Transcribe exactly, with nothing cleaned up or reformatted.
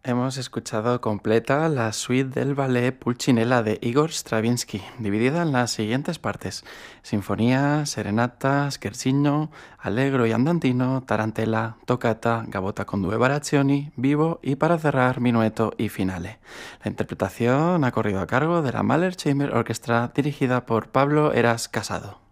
Hemos escuchado completa la suite del ballet Pulcinella de Igor Stravinsky, dividida en las siguientes partes: sinfonía, serenata, scherzo, allegro y andantino, tarantela, toccata, gavotta con due variazioni, vivo y para cerrar minueto y finale. La interpretación ha corrido a cargo de la Mahler Chamber Orchestra dirigida por Pablo Eras Casado.